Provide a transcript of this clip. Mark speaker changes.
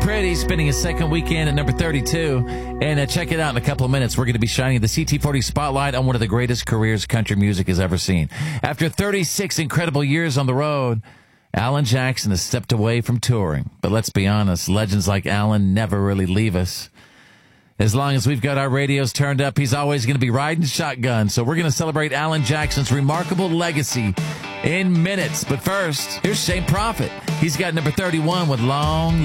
Speaker 1: Pretty, spending his second weekend at number 32. And check it out in a couple of minutes. We're going to be shining the CT40 spotlight on one of the greatest careers country music has ever seen. After 36 incredible years on the road, Alan Jackson has stepped away from touring. But let's be honest, legends like Alan never really leave us. As long as we've got our radios turned up, he's always going to be riding shotgun. So we're going to celebrate Alan Jackson's remarkable legacy in minutes. But first, here's Shane Prophet. He's got number 31 with Long